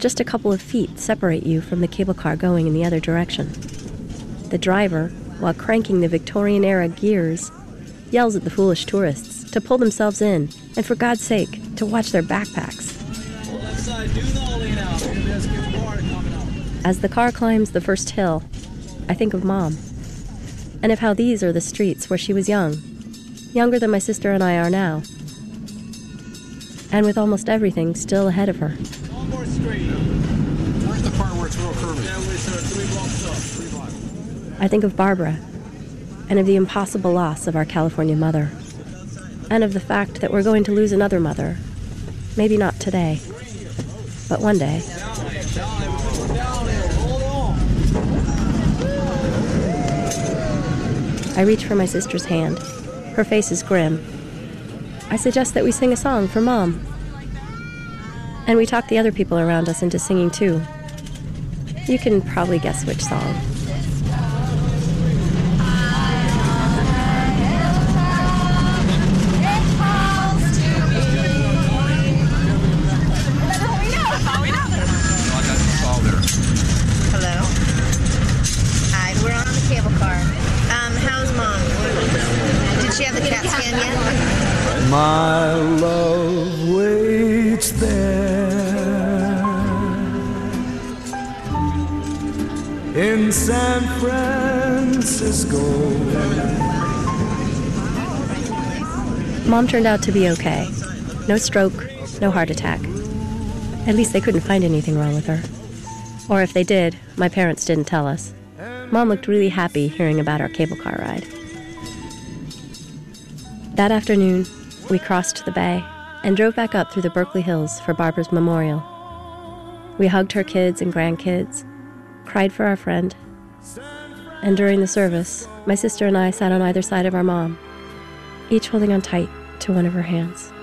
Just a couple of feet separate you from the cable car going in the other direction. The driver, while cranking the Victorian-era gears, yells at the foolish tourists to pull themselves in and, for God's sake, to watch their backpacks. As the car climbs the first hill, I think of Mom, and of how these are the streets where she was young, younger than my sister and I are now, and with almost everything still ahead of her. One more street. Where's the part where it's real curvy? Yeah, we're 3 blocks up. 3 blocks. I think of Barbara, and of the impossible loss of our California mother, and of the fact that we're going to lose another mother. Maybe not today, but one day. I reach for my sister's hand. Her face is grim. I suggest that we sing a song for Mom. And we talk the other people around us into singing too. You can probably guess which song. Does she have the CAT scan yet? My love waits there in San Francisco. Mom turned out to be okay. No stroke, no heart attack. At least they couldn't find anything wrong with her. Or if they did, my parents didn't tell us. Mom looked really happy hearing about our cable car ride. That afternoon, we crossed the bay and drove back up through the Berkeley Hills for Barbara's memorial. We hugged her kids and grandkids, cried for our friend, and during the service, my sister and I sat on either side of our mom, each holding on tight to one of her hands.